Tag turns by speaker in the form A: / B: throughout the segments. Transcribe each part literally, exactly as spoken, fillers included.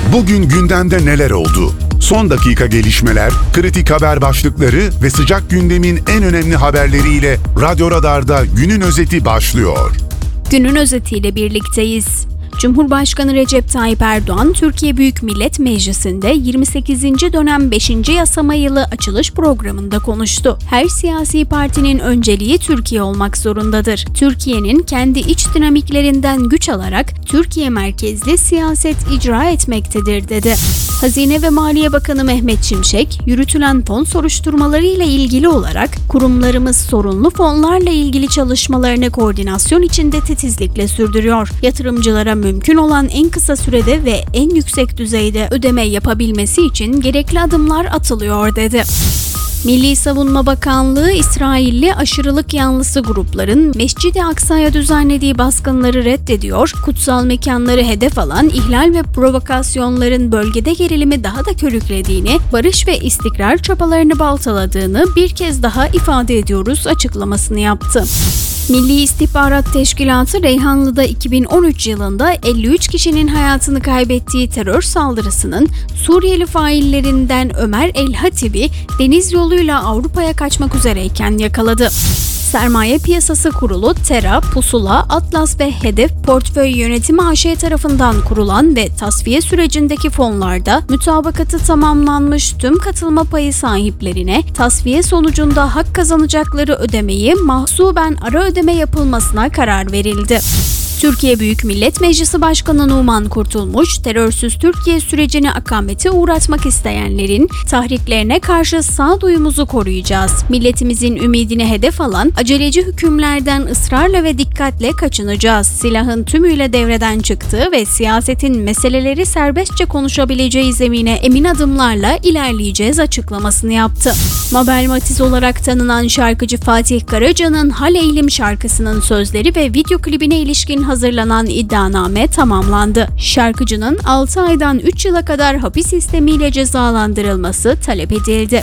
A: Bugün gündemde neler oldu? Son dakika gelişmeler, kritik haber başlıkları ve sıcak gündemin en önemli haberleriyle Radyo Radar'da günün özeti başlıyor.
B: Günün özetiyle birlikteyiz. Cumhurbaşkanı Recep Tayyip Erdoğan, Türkiye Büyük Millet Meclisi'nde yirmi sekizinci dönem beşinci yasama yılı açılış programında konuştu. Her siyasi partinin önceliği Türkiye olmak zorundadır. Türkiye'nin kendi iç dinamiklerinden güç alarak Türkiye merkezli siyaset icra etmektedir dedi. Hazine ve Maliye Bakanı Mehmet Şimşek, yürütülen fon soruşturmaları ile ilgili olarak kurumlarımız sorunlu fonlarla ilgili çalışmalarını koordinasyon içinde titizlikle sürdürüyor. Yatırımcılara mümkün olan en kısa sürede ve en yüksek düzeyde ödeme yapabilmesi için gerekli adımlar atılıyor dedi. Milli Savunma Bakanlığı, İsrailli aşırılık yanlısı grupların Mescid-i Aksa'ya düzenlediği baskınları reddediyor, kutsal mekanları hedef alan ihlal ve provokasyonların bölgede gerilimi daha da körüklediğini, barış ve istikrar çabalarını baltaladığını bir kez daha ifade ediyoruz açıklamasını yaptı. Milli İstihbarat Teşkilatı, Reyhanlı'da iki bin on üç yılında elli üç kişinin hayatını kaybettiği terör saldırısının Suriyeli faillerinden Ömer El-Hatib'i deniz yoluyla Avrupa'ya kaçmak üzereyken yakaladı. Sermaye Piyasası Kurulu, Tera, Pusula, Atlas ve Hedef Portföy Yönetimi A Ş tarafından kurulan ve tasfiye sürecindeki fonlarda mütabakatı tamamlanmış tüm katılma payı sahiplerine tasfiye sonucunda hak kazanacakları ödemeyi mahsuben ara ödeme yapılmasına karar verildi. Türkiye Büyük Millet Meclisi Başkanı Numan Kurtulmuş, terörsüz Türkiye sürecini akamete uğratmak isteyenlerin tahriklerine karşı sağduyumuzu koruyacağız. Milletimizin ümidini hedef alan aceleci hükümlerden ısrarla ve dikkatle kaçınacağız. Silahın tümüyle devreden çıktığı ve siyasetin meseleleri serbestçe konuşabileceği zemine emin adımlarla ilerleyeceğiz açıklamasını yaptı. Mabel Matiz olarak tanınan şarkıcı Fatih Karaca'nın Hal Eğilim şarkısının sözleri ve video klibine ilişkin hazırlanan iddianame tamamlandı. Şarkıcının altı aydan üç yıla kadar hapis sistemiyle cezalandırılması talep edildi.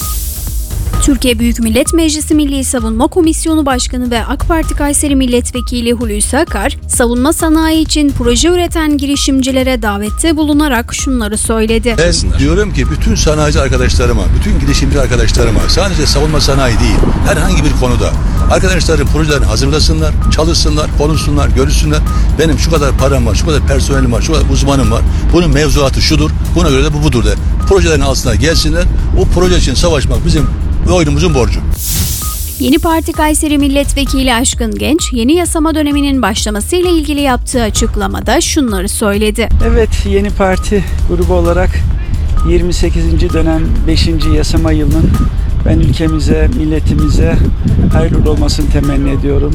B: Türkiye Büyük Millet Meclisi Milli Savunma Komisyonu Başkanı ve AK Parti Kayseri Milletvekili Hulusi Akar, savunma sanayi için proje üreten girişimcilere davette bulunarak şunları söyledi.
C: Ben diyorum ki bütün sanayici arkadaşlarıma, bütün girişimci arkadaşlarıma, sadece savunma sanayi değil, herhangi bir konuda arkadaşların projelerini hazırlasınlar, çalışsınlar, konuşsunlar, görüşsünler. Benim şu kadar param var, şu kadar personelim var, şu kadar uzmanım var. Bunun mevzuatı şudur, buna göre de bu budur de. Projelerin altına gelsinler. O proje için savaşmak bizim ve oyunumuzun borcu.
B: Yeni Parti Kayseri Milletvekili Aşkın Genç, yeni yasama döneminin başlamasıyla ilgili yaptığı açıklamada şunları söyledi.
D: Evet, Yeni Parti grubu olarak yirmi sekizinci dönem beşinci yasama yılının ben ülkemize, milletimize hayırlı olmasını temenni ediyorum.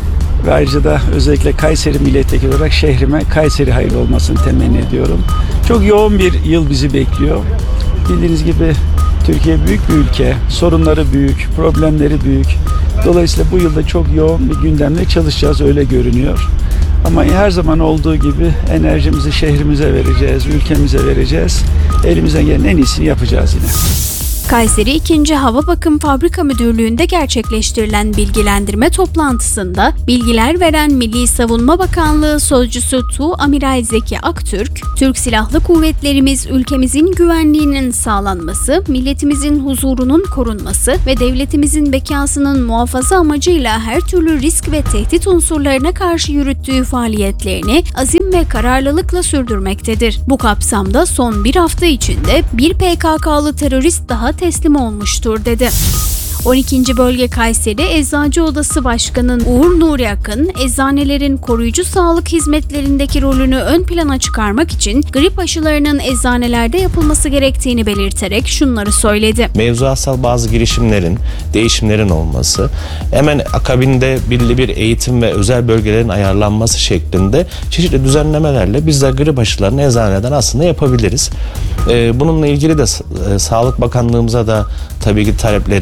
D: Ve ayrıca da özellikle Kayseri milletvekili olarak şehrime Kayseri hayırlı olmasını temenni ediyorum. Çok yoğun bir yıl bizi bekliyor. Bildiğiniz gibi Türkiye büyük bir ülke, sorunları büyük, problemleri büyük. Dolayısıyla bu yılda çok yoğun bir gündemle çalışacağız, öyle görünüyor. Ama her zaman olduğu gibi enerjimizi şehrimize vereceğiz, ülkemize vereceğiz. Elimizden gelen en iyisini yapacağız yine.
B: Kayseri ikinci Hava Bakım Fabrika Müdürlüğü'nde gerçekleştirilen bilgilendirme toplantısında bilgiler veren Milli Savunma Bakanlığı Sözcüsü Tuğamiral Zeki Aktürk, Türk Silahlı Kuvvetlerimiz ülkemizin güvenliğinin sağlanması, milletimizin huzurunun korunması ve devletimizin bekasının muhafaza amacıyla her türlü risk ve tehdit unsurlarına karşı yürüttüğü faaliyetlerini azim ve kararlılıkla sürdürmektedir. Bu kapsamda son bir hafta içinde bir P K K'lı terörist daha teslim olmuştur dedi. on ikinci Bölge Kayseri Eczacı Odası Başkanı Uğur Nuri Akın, eczanelerin koruyucu sağlık hizmetlerindeki rolünü ön plana çıkarmak için grip aşılarının eczanelerde yapılması gerektiğini belirterek şunları söyledi.
E: Mevzuatsal bazı girişimlerin, değişimlerin olması, hemen akabinde belli bir eğitim ve özel bölgelerin ayarlanması şeklinde çeşitli düzenlemelerle biz de grip aşılarını eczaneden aslında yapabiliriz. Bununla ilgili de Sağlık Bakanlığımıza da tabii ki taleplerimiz var.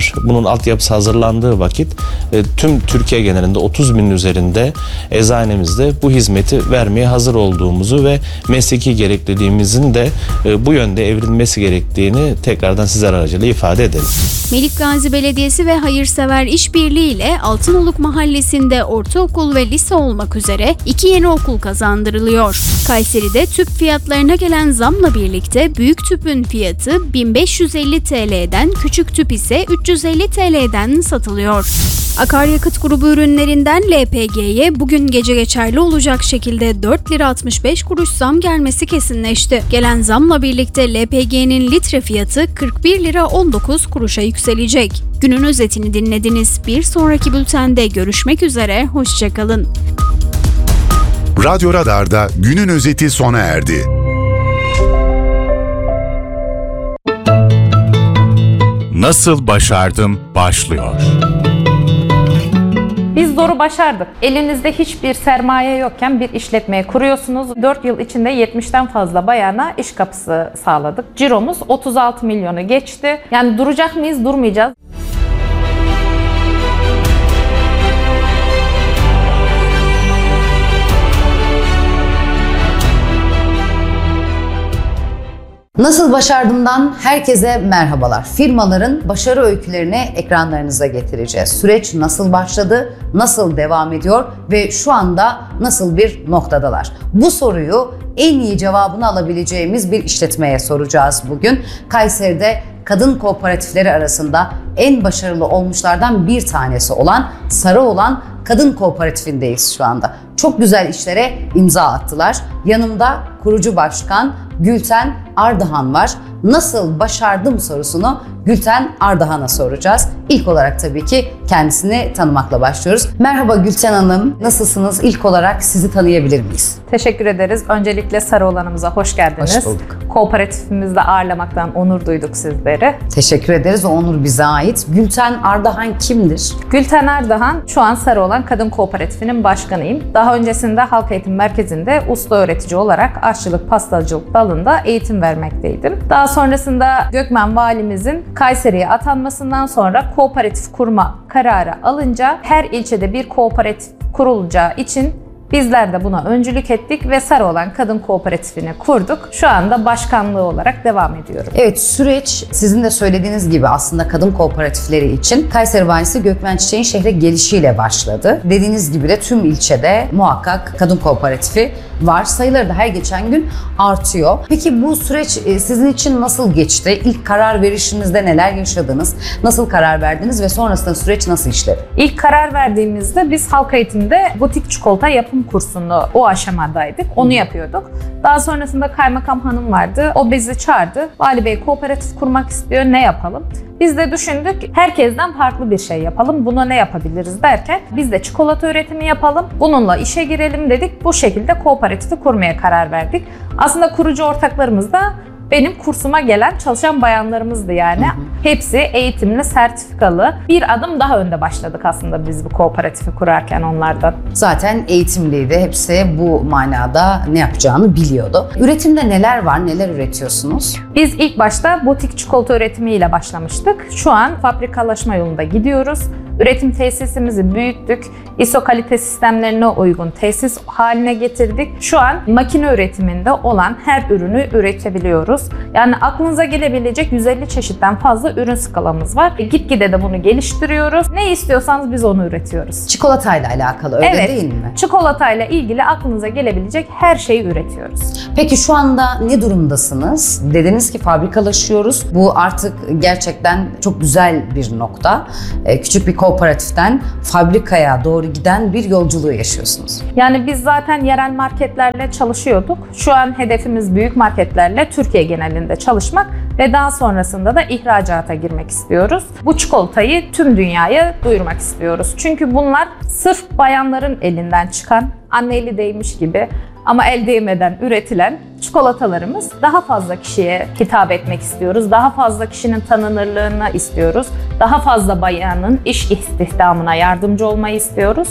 E: var. Bunun altyapısı hazırlandığı vakit e, tüm Türkiye genelinde otuz binin üzerinde eczanemizde bu hizmeti vermeye hazır olduğumuzu ve mesleki gerekliliğimizin de e, bu yönde evrilmesi gerektiğini tekrardan sizler aracılığıyla ifade edelim.
B: Melikgazi Belediyesi ve Hayırsever İşbirliği ile Altınoluk Mahallesi'nde ortaokul ve lise olmak üzere iki yeni okul kazandırılıyor. Kayseri'de tüp fiyatlarına gelen zamla birlikte büyük tüpün fiyatı bin beş yüz elli T L'den, küçük tüp ise üç yüz elli T L'den satılıyor. Akaryakıt grubu ürünlerinden L P G'ye bugün gece geçerli olacak şekilde dört lira altmış beş kuruş zam gelmesi kesinleşti. Gelen zamla birlikte L P G'nin litre fiyatı kırk bir lira on dokuz kuruşa yükselecek. Günün özetini dinlediniz. Bir sonraki bültende görüşmek üzere, hoşçakalın.
A: Radyo Radar'da günün özeti sona erdi.
F: Nasıl başardım başlıyor.
G: Biz zoru başardık. Elinizde hiçbir sermaye yokken bir işletmeyi kuruyorsunuz. dört yıl içinde yetmişten fazla bayana iş kapısı sağladık. Ciromuz otuz altı milyonu geçti. Yani duracak mıyız? Durmayacağız.
H: Nasıl başardımdan herkese merhabalar. Firmaların başarı öykülerini ekranlarınıza getireceğiz. Süreç nasıl başladı, nasıl devam ediyor ve şu anda nasıl bir noktadalar? Bu soruyu en iyi cevabını alabileceğimiz bir işletmeye soracağız bugün. Kayseri'de kadın kooperatifleri arasında en başarılı olmuşlardan bir tanesi olan Sarıoğlan Kadın Kooperatifindeyiz şu anda. Çok güzel işlere imza attılar. Yanımda kurucu başkan Gülten Ardahan var. Nasıl başardım sorusunu Gülten Ardahan'a soracağız. İlk olarak tabii ki kendisini tanımakla başlıyoruz. Merhaba Gülten Hanım, nasılsınız? İlk olarak sizi tanıyabilir miyiz?
G: Teşekkür ederiz. Öncelikle Sarıoğlan'ımıza hoş geldiniz.
H: Hoş bulduk.
G: Kooperatifimizde ağırlamaktan onur duyduk sizleri.
H: Teşekkür ederiz. O onur bize ait. Gülten Ardahan kimdir?
G: Gülten Ardahan, şu an Sarıoğlan Kadın Kooperatifinin başkanıyım. Daha öncesinde Halk Eğitim Merkezi'nde usta öğretici olarak aşçılık, pastacılık dalında eğitim vermekteydim. Daha sonrasında Gökmen Valimizin Kayseri'ye atanmasından sonra kooperatif kurma kararı alınca her ilçede bir kooperatif kurulacağı için bizler de buna öncülük ettik ve Sarıoğlan Kadın Kooperatifini kurduk. Şu anda başkanlığı olarak devam ediyorum.
H: Evet, süreç sizin de söylediğiniz gibi aslında kadın kooperatifleri için Kayseri Valisi Gökmen Çiçek'in şehre gelişiyle başladı. Dediğiniz gibi de tüm ilçede muhakkak kadın kooperatifi var. Sayıları da her geçen gün artıyor. Peki bu süreç sizin için nasıl geçti? İlk karar verişinizde neler yaşadınız? Nasıl karar verdiniz ve sonrasında süreç nasıl işledi?
G: İlk karar verdiğimizde biz halk eğitimde butik çikolata yapım kursunu o aşamadaydık. Onu yapıyorduk. Daha sonrasında kaymakam hanım vardı. O bizi çağırdı. Vali Bey kooperatif kurmak istiyor. Ne yapalım? Biz de düşündük. Herkesten farklı bir şey yapalım. Buna ne yapabiliriz derken biz de çikolata üretimi yapalım. Bununla işe girelim dedik. Bu şekilde kooperatifi kurmaya karar verdik. Aslında kurucu ortaklarımız da benim kursuma gelen çalışan bayanlarımızdı yani. Hı hı. Hepsi eğitimli, sertifikalı. Bir adım daha önde başladık aslında biz bu kooperatifi kurarken onlardan.
H: Zaten eğitimliydi. Hepsi bu manada ne yapacağını biliyordu. Üretimde neler var, neler üretiyorsunuz?
G: Biz ilk başta butik çikolata üretimiyle başlamıştık. Şu an fabrikalaşma yolunda gidiyoruz. Üretim tesisimizi büyüttük. I S O kalite sistemlerine uygun tesis haline getirdik. Şu an makine üretiminde olan her ürünü üretebiliyoruz. Yani aklınıza gelebilecek yüz elli çeşitten fazla ürün skalamız var. E, gitgide de bunu geliştiriyoruz. Ne istiyorsanız biz onu üretiyoruz.
H: Çikolatayla alakalı öyle
G: evet,
H: değil mi?
G: Çikolatayla ilgili aklınıza gelebilecek her şeyi üretiyoruz.
H: Peki şu anda ne durumdasınız? Dediniz ki fabrikalaşıyoruz. Bu artık gerçekten çok güzel bir nokta. Ee, küçük bir kooperatiften fabrikaya doğru giden bir yolculuğu yaşıyorsunuz.
G: Yani biz zaten yerel marketlerle çalışıyorduk. Şu an hedefimiz büyük marketlerle Türkiye genelinde çalışmak ve daha sonrasında da ihracata girmek istiyoruz. Bu çikolatayı tüm dünyaya duyurmak istiyoruz. Çünkü bunlar sırf bayanların elinden çıkan, anne eli değmiş gibi ama el değmeden üretilen çikolatalarımız. Daha fazla kişiye hitap etmek istiyoruz. Daha fazla kişinin tanınırlığını istiyoruz. Daha fazla bayanın iş istihdamına yardımcı olmayı istiyoruz.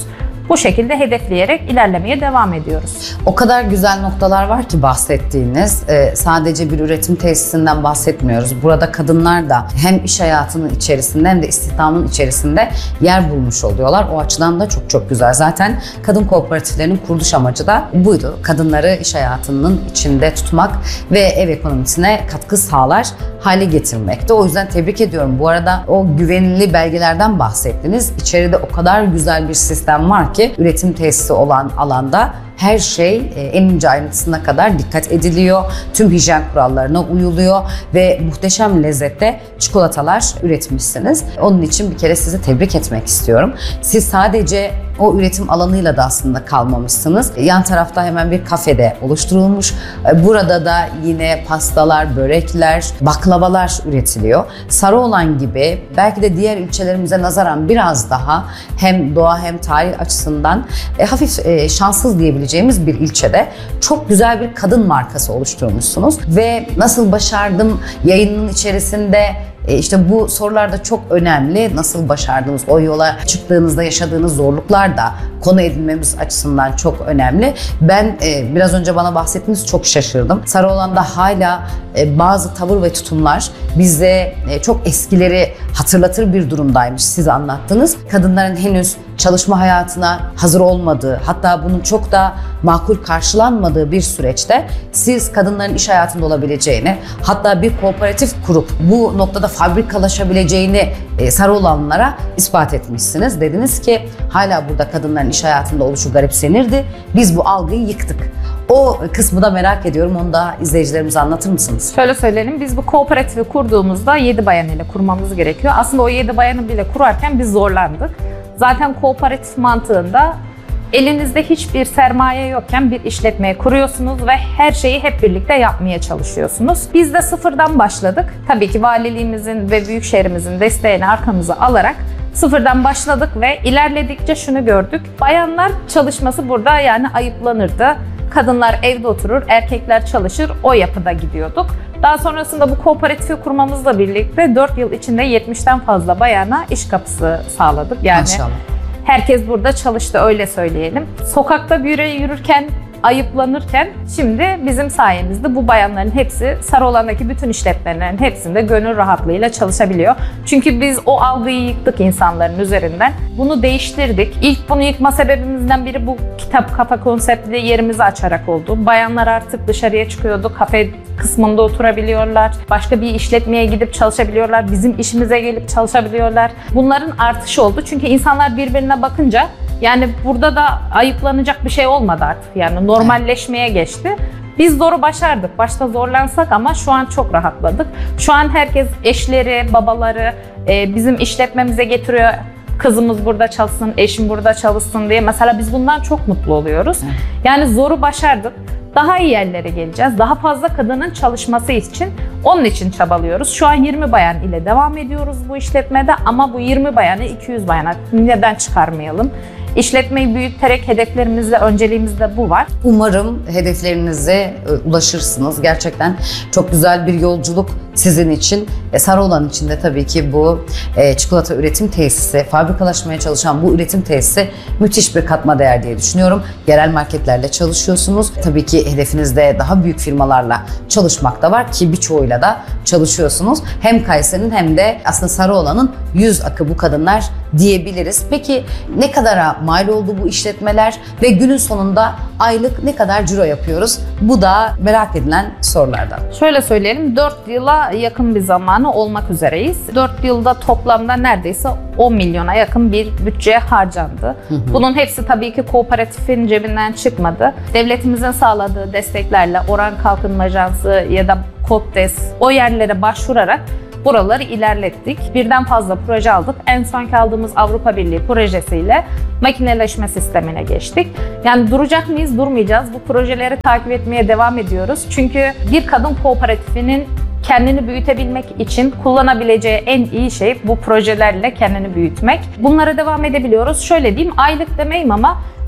G: Bu şekilde hedefleyerek ilerlemeye devam ediyoruz.
H: O kadar güzel noktalar var ki bahsettiğiniz. Ee, sadece bir üretim tesisinden bahsetmiyoruz. Burada kadınlar da hem iş hayatının içerisinde hem de istihdamın içerisinde yer bulmuş oluyorlar. O açıdan da çok çok güzel. Zaten kadın kooperatiflerinin kuruluş amacı da buydu. Kadınları iş hayatının içinde tutmak ve ev ekonomisine katkı sağlar hale getirmekte. O yüzden tebrik ediyorum. Bu arada o güvenilir belgelerden bahsettiniz. İçeride o kadar güzel bir sistem var ki üretim tesisi olan alanda her şey en ince ayrıntısına kadar dikkat ediliyor. Tüm hijyen kurallarına uyuluyor ve muhteşem lezzette çikolatalar üretmişsiniz. Onun için bir kere sizi tebrik etmek istiyorum. Siz sadece o üretim alanıyla da aslında kalmamışsınız. Yan tarafta hemen bir kafede oluşturulmuş. Burada da yine pastalar, börekler, baklavalar üretiliyor. Sarıoğlan gibi belki de diğer ilçelerimize nazaran biraz daha hem doğa hem tarih açısından e, hafif e, şanssız diyebileceğimiz bir ilçede çok güzel bir kadın markası oluşturmuşsunuz. Ve nasıl başardım yayının içerisinde E işte bu sorular da çok önemli. Nasıl başardınız? O yola çıktığınızda yaşadığınız zorluklar da konu edinmemiz açısından çok önemli. Ben e, biraz önce bana bahsettiğiniz çok şaşırdım. Sarıoğlan'da hala e, bazı tavır ve tutumlar bize e, çok eskileri hatırlatır bir durumdaymış. Siz anlattınız. Kadınların henüz çalışma hayatına hazır olmadığı, hatta bunun çok da makul karşılanmadığı bir süreçte siz kadınların iş hayatında olabileceğini, hatta bir kooperatif kurup bu noktada fabrikalaşabileceğini e, Sarıoğlanlılara ispat etmişsiniz. Dediniz ki hala burada kadınların iş hayatında oluşu garipsenirdi. Biz bu algıyı yıktık. O kısmı da merak ediyorum. Onu da izleyicilerimize anlatır mısınız?
G: Şöyle söyleyelim. Biz bu kooperatifi kurduğumuzda yedi bayan ile kurmamız gerekiyor. Aslında o yedi bayanı bile kurarken biz zorlandık. Zaten kooperatif mantığında elinizde hiçbir sermaye yokken bir işletmeyi kuruyorsunuz ve her şeyi hep birlikte yapmaya çalışıyorsunuz. Biz de sıfırdan başladık. Tabii ki valiliğimizin ve büyükşehirimizin desteğini arkamıza alarak sıfırdan başladık ve ilerledikçe şunu gördük. Bayanlar çalışması burada yani ayıplanırdı. Kadınlar evde oturur, erkekler çalışır, o yapıda gidiyorduk. Daha sonrasında bu kooperatifi kurmamızla birlikte dört yıl içinde yetmişten fazla bayana iş kapısı sağladık. Yani
H: Maşallah.
G: Herkes burada çalıştı, öyle söyleyelim. Sokakta yürürken, ayıplanırken şimdi bizim sayemizde bu bayanların hepsi Sarıoğlan'daki bütün işletmelerin hepsinde gönül rahatlığıyla çalışabiliyor. Çünkü biz o algıyı yıktık insanların üzerinden. Bunu değiştirdik. İlk bunu yıkma sebebimizden biri bu kitap kafe konseptli yerimizi açarak oldu. Bayanlar artık dışarıya çıkıyordu. Kafe kısmında oturabiliyorlar. Başka bir işletmeye gidip çalışabiliyorlar. Bizim işimize gelip çalışabiliyorlar. Bunların artışı oldu. Çünkü insanlar birbirine bakınca yani burada da ayıplanacak bir şey olmadı artık. Yani normalleşmeye geçti. Biz zoru başardık. Başta zorlansak ama şu an çok rahatladık. Şu an herkes eşleri, babaları e, bizim işletmemize getiriyor. Kızımız burada çalışsın, eşim burada çalışsın diye. Mesela biz bundan çok mutlu oluyoruz. Yani zoru başardık. Daha iyi yerlere geleceğiz. Daha fazla kadının çalışması için, onun için çabalıyoruz. Şu an yirmi bayan ile devam ediyoruz bu işletmede ama bu yirmi bayanı iki yüz bayana neden çıkarmayalım? İşletmeyi büyüterek hedeflerimizde, önceliğimizde bu var.
H: Umarım hedeflerinize ulaşırsınız. Gerçekten çok güzel bir yolculuk sizin için. Sarıoğlan için de tabii ki bu çikolata üretim tesisi, fabrikalaşmaya çalışan bu üretim tesisi müthiş bir katma değer diye düşünüyorum. Yerel marketlerle çalışıyorsunuz. Tabii ki hedefinizde daha büyük firmalarla çalışmak da var ki birçoğuyla da çalışıyorsunuz. Hem Kayseri'nin hem de aslında Sarıoğlan'ın yüz akı bu kadınlar diyebiliriz. Peki ne kadara mal oldu bu işletmeler ve günün sonunda aylık ne kadar ciro yapıyoruz? Bu da merak edilen sorulardan.
G: Şöyle söyleyelim, dört yıla yakın bir zamanı olmak üzereyiz. dört yılda toplamda neredeyse on milyona yakın bir bütçe harcandı. Hı hı. Bunun hepsi tabii ki kooperatifin cebinden çıkmadı. Devletimizin sağladığı desteklerle Oran Kalkınma Ajansı ya da KOPDES o yerlere başvurarak buraları ilerlettik. Birden fazla proje aldık. En son aldığımız Avrupa Birliği projesiyle makineleşme sistemine geçtik. Yani duracak mıyız? Durmayacağız. Bu projeleri takip etmeye devam ediyoruz. Çünkü bir kadın kooperatifinin kendini büyütebilmek için kullanabileceği en iyi şey bu projelerle kendini büyütmek. Bunlara devam edebiliyoruz. Şöyle diyeyim, aylık demeyeyim ama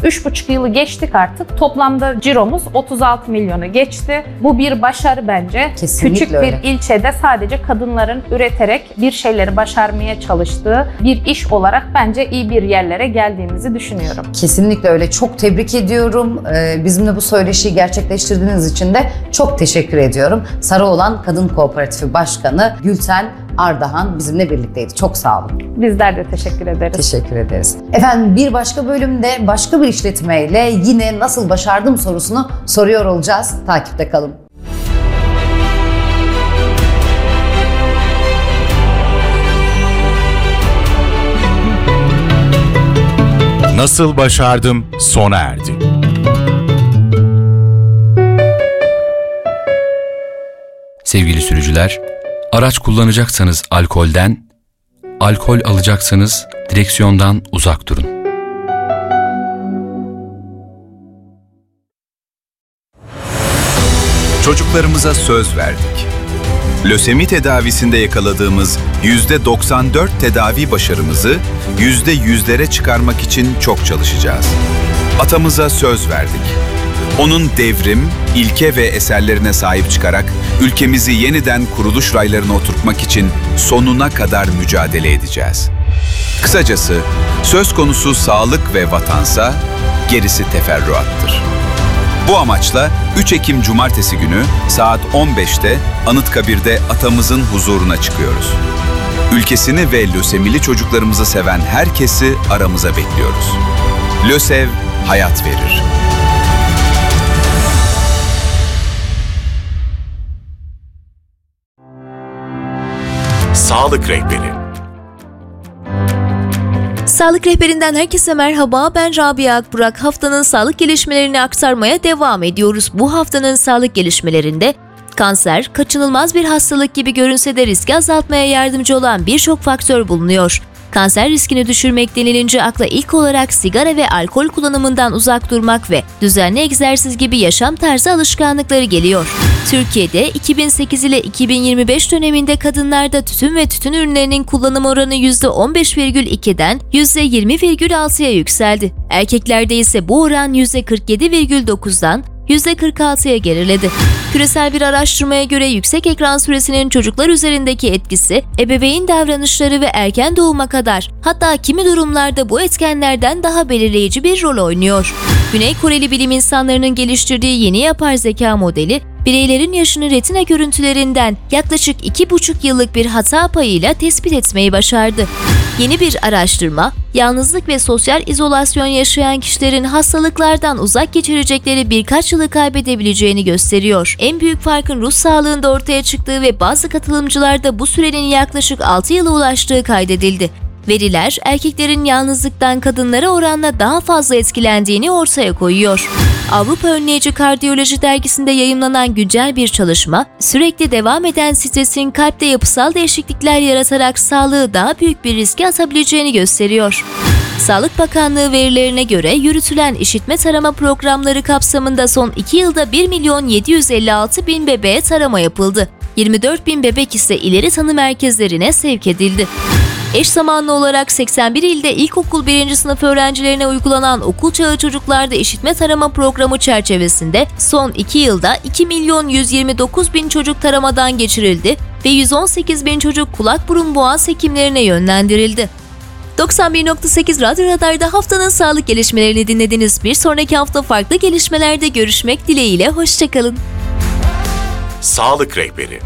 G: üç buçuk yılı geçtik artık. Toplamda ciromuz otuz altı milyonu geçti. Bu bir başarı bence.
H: Kesinlikle
G: Küçük
H: öyle.
G: bir ilçede sadece kadınların üreterek bir şeyleri başarmaya çalıştığı bir iş olarak bence iyi bir yerlere geldiğimizi düşünüyorum.
H: Kesinlikle öyle. Çok tebrik ediyorum. Ee, bizimle bu söyleşiyi gerçekleştirdiğiniz için de çok teşekkür ediyorum. Sarıoğlan Kadın Kooperatifi Başkanı Gülten Ardahan bizimle birlikteydi. Çok sağ olun.
G: Bizler de teşekkür ederiz.
H: Teşekkür ederiz. Efendim bir başka bölümde başka bir işletmeyle yine nasıl başardım sorusunu soruyor olacağız. Takipte kalın.
F: Nasıl başardım sona erdi.
I: Sevgili sürücüler, araç kullanacaksanız alkolden, alkol alacaksanız direksiyondan uzak durun.
J: Çocuklarımıza söz verdik. Lösemi tedavisinde yakaladığımız yüzde doksan dört tedavi başarımızı yüzde yüzlere çıkarmak için çok çalışacağız. Atamıza söz verdik. Onun devrim, ilke ve eserlerine sahip çıkarak ülkemizi yeniden kuruluş raylarına oturtmak için sonuna kadar mücadele edeceğiz. Kısacası söz konusu sağlık ve vatansa gerisi teferruattır. Bu amaçla üç Ekim Cumartesi günü saat on beşte Anıtkabir'de atamızın huzuruna çıkıyoruz. Ülkesini ve lösemili çocuklarımızı seven herkesi aramıza bekliyoruz. LÖSEV hayat verir.
F: Sağlık rehberi.
K: Sağlık rehberinden herkese merhaba. Ben Rabia Akburak. Haftanın sağlık gelişmelerini aktarmaya devam ediyoruz. Bu haftanın sağlık gelişmelerinde kanser, kaçınılmaz bir hastalık gibi görünse de riski azaltmaya yardımcı olan birçok faktör bulunuyor. Kanser riskini düşürmek denilince akla ilk olarak sigara ve alkol kullanımından uzak durmak ve düzenli egzersiz gibi yaşam tarzı alışkanlıkları geliyor. Türkiye'de iki bin sekiz ile iki bin yirmi beş döneminde kadınlarda tütün ve tütün ürünlerinin kullanım oranı yüzde on beş virgül ikiden yüzde yirmi virgül altıya yükseldi. Erkeklerde ise bu oran yüzde kırk yedi virgül dokuzdan yüzde kırk altıya geriledi. Küresel bir araştırmaya göre yüksek ekran süresinin çocuklar üzerindeki etkisi, ebeveyn davranışları ve erken doğuma kadar, hatta kimi durumlarda bu etkenlerden daha belirleyici bir rol oynuyor. Güney Koreli bilim insanlarının geliştirdiği yeni yapay zeka modeli, bireylerin yaşını retina görüntülerinden yaklaşık iki buçuk yıllık bir hata payıyla tespit etmeyi başardı. Yeni bir araştırma, yalnızlık ve sosyal izolasyon yaşayan kişilerin hastalıklardan uzak geçirecekleri birkaç yılı kaybedebileceğini gösteriyor. En büyük farkın ruh sağlığında ortaya çıktığı ve bazı katılımcılarda bu sürenin yaklaşık altı yıla ulaştığı kaydedildi. Veriler, erkeklerin yalnızlıktan kadınlara oranla daha fazla etkilendiğini ortaya koyuyor. Avrupa Önleyici Kardiyoloji dergisinde yayımlanan güncel bir çalışma, sürekli devam eden stresin kalpte yapısal değişiklikler yaratarak sağlığı daha büyük bir riske atabileceğini gösteriyor. Sağlık Bakanlığı verilerine göre yürütülen işitme tarama programları kapsamında son iki yılda bir milyon yedi yüz elli altı bin bebeğe tarama yapıldı. yirmi dört bin bebek ise ileri tanı merkezlerine sevk edildi. Eş zamanlı olarak seksen bir ilde ilkokul birinci sınıf öğrencilerine uygulanan okul çağı çocuklarda işitme tarama programı çerçevesinde son iki yılda iki milyon yüz yirmi dokuz bin çocuk taramadan geçirildi ve yüz on sekiz bin çocuk kulak burun boğaz hekimlerine yönlendirildi. doksan bir nokta sekiz Radyo Radar'da haftanın sağlık gelişmelerini dinlediniz. Bir sonraki hafta farklı gelişmelerde görüşmek dileğiyle, hoşçakalın.
F: Sağlık rehberi.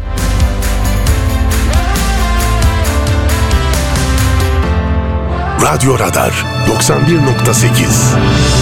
A: Radyo Radar doksan bir nokta sekiz